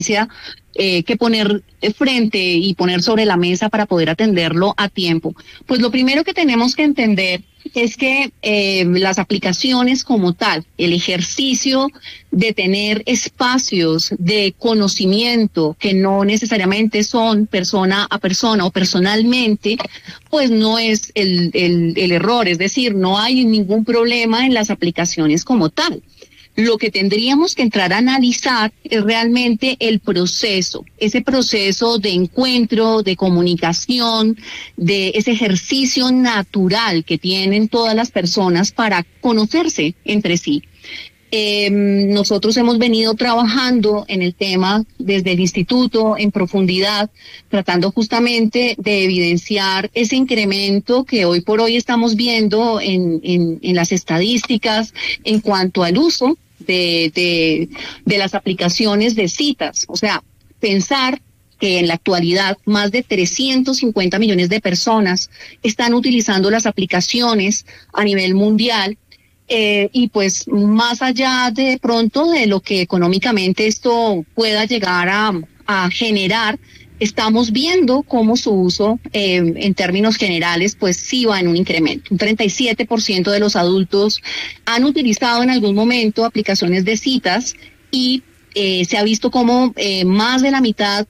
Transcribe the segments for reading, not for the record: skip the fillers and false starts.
que poner frente y poner sobre la mesa para poder atenderlo a tiempo. Pues lo primero que tenemos que entender es que las aplicaciones como tal, el ejercicio de tener espacios de conocimiento que no necesariamente son persona a persona o personalmente, pues no es el error, es decir, no hay ningún problema en las aplicaciones como tal. Lo que tendríamos que entrar a analizar es realmente el proceso, ese proceso de encuentro, de comunicación, de ese ejercicio natural que tienen todas las personas para conocerse entre sí. Nosotros hemos venido trabajando en el tema desde el instituto en profundidad, tratando justamente de evidenciar ese incremento que hoy por hoy estamos viendo en las estadísticas en cuanto al uso de las aplicaciones de citas. O sea, pensar que en la actualidad más de 350 millones de personas están utilizando las aplicaciones a nivel mundial. Y pues más allá de pronto de lo que económicamente esto pueda llegar a generar, estamos viendo cómo su uso en términos generales pues sí va en un incremento. Un 37% de los adultos han utilizado en algún momento aplicaciones de citas y se ha visto como más de la mitad,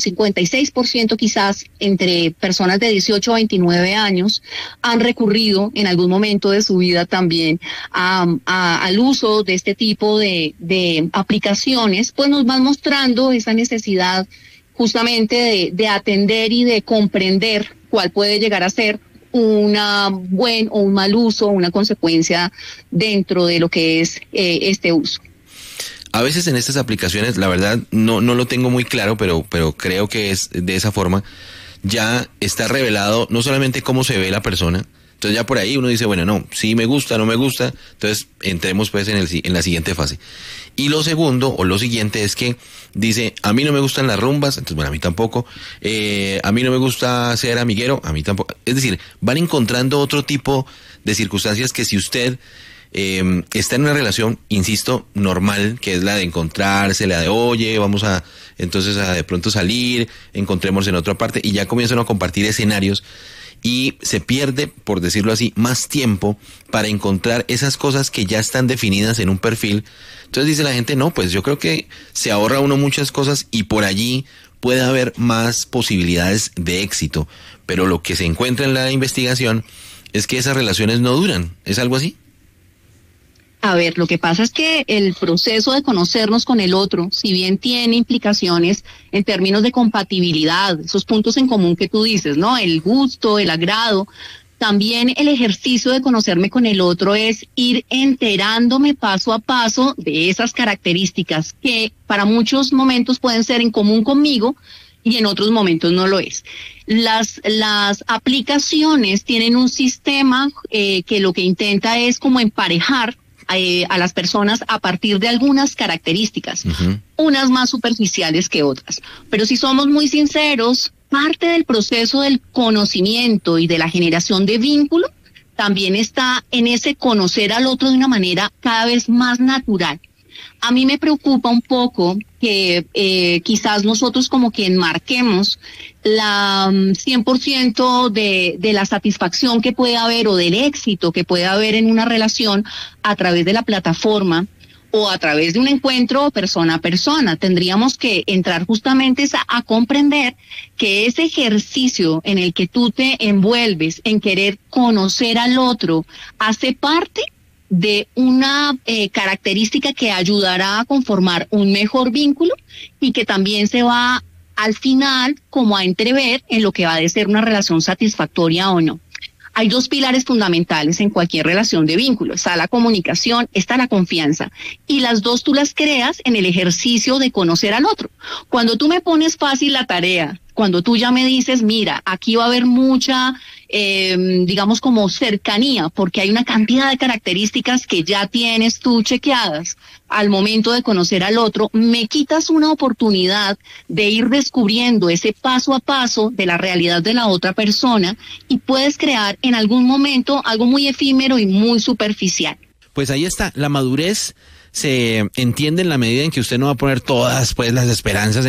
56% quizás, entre personas de 18 a 29 años, han recurrido en algún momento de su vida también al uso de este tipo de aplicaciones, pues nos van mostrando esa necesidad justamente de atender y de comprender cuál puede llegar a ser una buen o un mal uso, una consecuencia dentro de lo que es este uso. A veces en estas aplicaciones, la verdad, no lo tengo muy claro, pero creo que es de esa forma. Ya está revelado no solamente cómo se ve la persona, entonces ya por ahí uno dice, bueno, no, sí me gusta, no me gusta, entonces entremos pues en la siguiente fase. Y lo segundo, o lo siguiente, es que dice, a mí no me gustan las rumbas, entonces bueno, a mí tampoco, a mí no me gusta ser amiguero, a mí tampoco. Es decir, van encontrando otro tipo de circunstancias que si usted está en una relación, insisto, normal, que es la de encontrarse, la de oye, vamos a entonces a de pronto salir, encontremos en otra parte, y ya comienzan a compartir escenarios y se pierde, por decirlo así, más tiempo para encontrar esas cosas que ya están definidas en un perfil. Entonces dice la gente, no, pues yo creo que se ahorra uno muchas cosas y por allí puede haber más posibilidades de éxito, pero lo que se encuentra en la investigación es que esas relaciones no duran. ¿Es algo así? A ver, lo que pasa es que el proceso de conocernos con el otro, si bien tiene implicaciones en términos de compatibilidad, esos puntos en común que tú dices, ¿no? El gusto, el agrado, también el ejercicio de conocerme con el otro es ir enterándome paso a paso de esas características que para muchos momentos pueden ser en común conmigo y en otros momentos no lo es. Las aplicaciones tienen un sistema que lo que intenta es como emparejar a las personas a partir de algunas características, unas más superficiales que otras. Pero si somos muy sinceros, parte del proceso del conocimiento y de la generación de vínculo también está en ese conocer al otro de una manera cada vez más natural. A mí me preocupa un poco que quizás nosotros como que enmarquemos la 100% de la satisfacción que puede haber o del éxito que puede haber en una relación a través de la plataforma o a través de un encuentro persona a persona. Tendríamos que entrar justamente a comprender que ese ejercicio en el que tú te envuelves en querer conocer al otro hace parte de una característica que ayudará a conformar un mejor vínculo y que también se va al final como a entrever en lo que va a ser una relación satisfactoria o no. Hay dos pilares fundamentales en cualquier relación de vínculo. Está la comunicación, está la confianza. Y las dos tú las creas en el ejercicio de conocer al otro. Cuando tú me pones fácil la tarea, cuando tú ya me dices, mira, aquí va a haber mucha, digamos como cercanía, porque hay una cantidad de características que ya tienes tú chequeadas al momento de conocer al otro, me quitas una oportunidad de ir descubriendo ese paso a paso de la realidad de la otra persona y puedes crear en algún momento algo muy efímero y muy superficial. Pues ahí está la madurez se entiende en la medida en que usted no va a poner todas pues las esperanzas